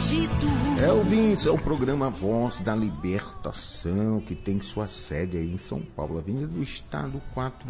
Ouvintes, é o programa Voz da Libertação, que tem sua sede aí em São Paulo, Avenida do Estado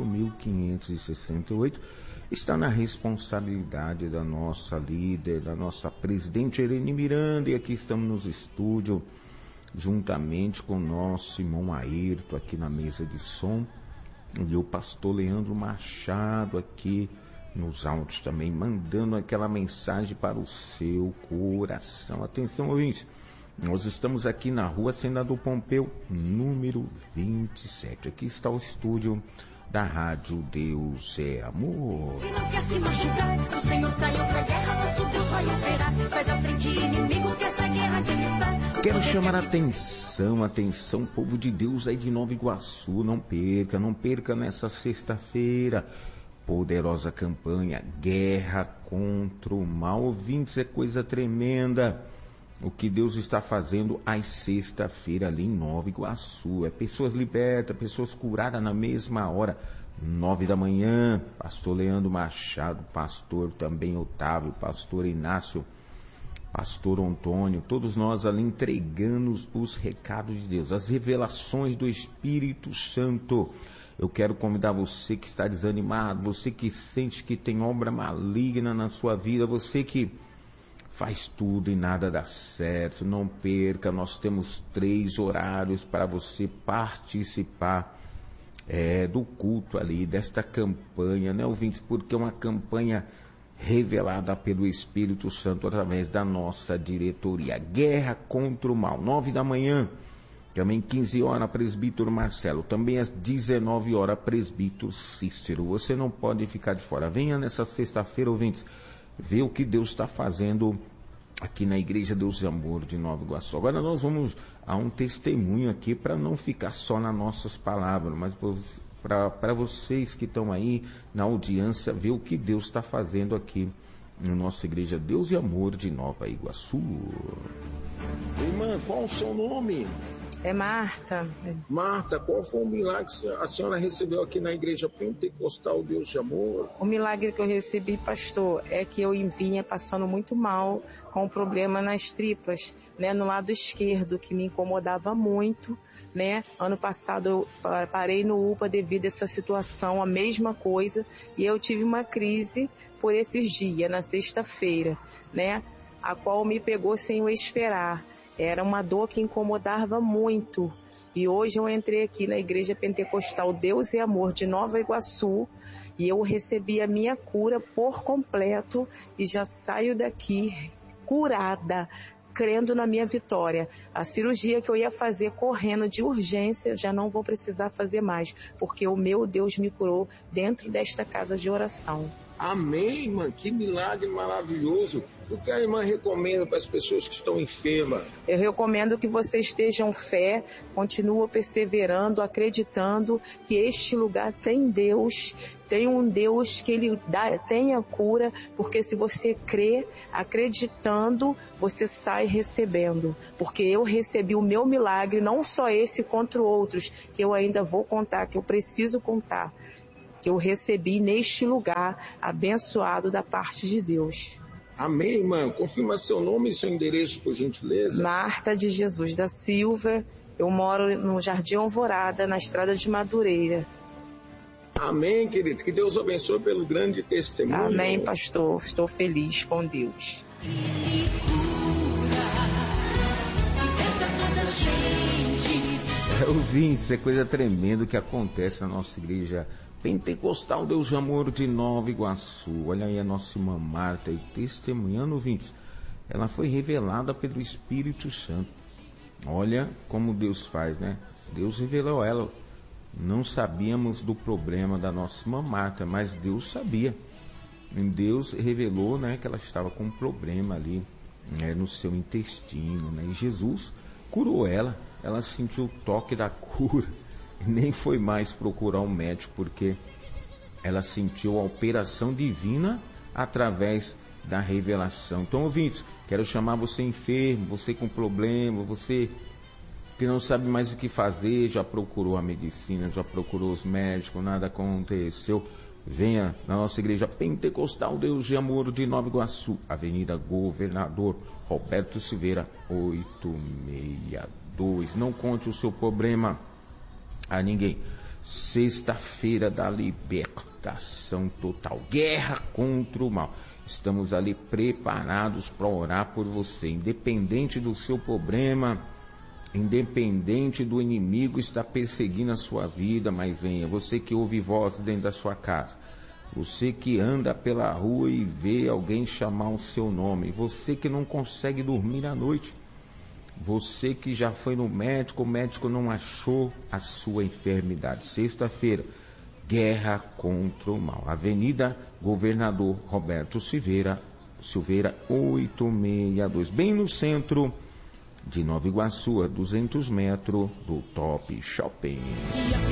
4568, está na responsabilidade da nossa líder, da nossa presidente Irene Miranda, e aqui estamos nos estúdios, juntamente com o nosso irmão Ayrton, aqui na mesa de som, e o pastor Leandro Machado aqui nos áudios também, mandando aquela mensagem para o seu coração. Atenção, ouvintes, nós estamos aqui na rua Senador Pompeu, número 27. Aqui está o estúdio da Rádio Deus é Amor. Se não quer se machucar, o Senhor saiu pra guerra, nosso Deus vai operar. Sai da frente, inimigo, que essa guerra dele está. Quero chamar a atenção, povo de Deus aí de Nova Iguaçu, não perca nessa sexta-feira. Poderosa campanha, guerra contra o mal. Ouvintes, é coisa tremenda o que Deus está fazendo às sexta-feira ali em Nova Iguaçu. É pessoas libertas, pessoas curadas na mesma hora, 9 da manhã. Pastor Leandro Machado, pastor também Otávio, pastor Inácio, pastor Antônio, todos nós ali entregando os recados de Deus, as revelações do Espírito Santo. Eu quero convidar você que está desanimado, você que sente que tem obra maligna na sua vida, você que faz tudo e nada dá certo, não perca, nós temos 3 horários para você participar do culto ali, desta campanha, né, ouvintes? Porque é uma campanha revelada pelo Espírito Santo através da nossa diretoria. Guerra contra o mal, 9 da manhã. Também 15 horas, presbítero Marcelo. Também às 19 horas, presbítero Cícero. Você não pode ficar de fora. Venha nessa sexta-feira, ouvintes, ver o que Deus está fazendo aqui na Igreja Deus e Amor de Nova Iguaçu. Agora nós vamos a um testemunho aqui para não ficar só nas nossas palavras, mas para vocês que estão aí na audiência, ver o que Deus está fazendo aqui na nossa Igreja Deus e Amor de Nova Iguaçu. Irmã, qual o seu nome? É Marta. Marta, qual foi o milagre que a senhora recebeu aqui na Igreja Pentecostal Deus de Amor? O milagre que eu recebi, pastor, é que eu vinha passando muito mal, com um problema nas tripas, né, no lado esquerdo, que me incomodava muito, né. Ano passado eu parei no UPA devido a essa situação, a mesma coisa, e eu tive uma crise por esses dias, na sexta-feira, né, a qual me pegou sem eu esperar. Era uma dor que incomodava muito. E hoje eu entrei aqui na Igreja Pentecostal Deus e Amor de Nova Iguaçu e eu recebi a minha cura por completo e já saio daqui curada, crendo na minha vitória. A cirurgia que eu ia fazer correndo de urgência, já não vou precisar fazer mais, porque o meu Deus me curou dentro desta casa de oração. Amém, irmã, que milagre maravilhoso. O que a irmã recomenda para as pessoas que estão enfermas? Eu recomendo que vocês tenham fé, continuem perseverando, acreditando que este lugar tem Deus, tem um Deus que Ele tem a cura, porque se você crê, acreditando, você sai recebendo. Porque eu recebi o meu milagre, não só esse, contra outros, que eu ainda vou contar, que eu preciso contar, que eu recebi neste lugar abençoado da parte de Deus. Amém, irmã. Confirma seu nome e seu endereço, por gentileza. Marta de Jesus da Silva. Eu moro no Jardim Alvorada, na Estrada de Madureira. Amém, querido. Que Deus abençoe pelo grande testemunho. Amém, pastor. Estou feliz com Deus. Ouvintes, é coisa tremenda que acontece na nossa igreja Pentecostal Deus de Amor de Nova Iguaçu. Olha aí a nossa irmã Marta aí testemunhando, ouvintes. Ela foi revelada pelo Espírito Santo. Olha como Deus faz, né? Deus revelou ela. Não sabíamos do problema da nossa irmã Marta, mas Deus sabia. E Deus revelou, né, que ela estava com um problema ali, né, no seu intestino, né? E Jesus curou ela. Ela sentiu o toque da cura. Nem foi mais procurar um médico, porque ela sentiu a operação divina através da revelação. Então, ouvintes, quero chamar você enfermo, você com problema, você que não sabe mais o que fazer, já procurou a medicina, já procurou os médicos, nada aconteceu. Venha na nossa igreja Pentecostal Deus de Amor de Nova Iguaçu, Avenida Governador Roberto Silveira, 862. Não conte o seu problema a ninguém. Sexta-feira da libertação total, guerra contra o mal. Estamos ali preparados para orar por você, independente do seu problema, independente do inimigo estar perseguindo a sua vida, mas venha, você que ouve voz dentro da sua casa, você que anda pela rua e vê alguém chamar o seu nome, você que não consegue dormir à noite, você que já foi no médico, o médico não achou a sua enfermidade. Sexta-feira, guerra contra o mal. Avenida Governador Roberto Silveira, 862, bem no centro de Nova Iguaçu, a 200 metros do Top Shopping.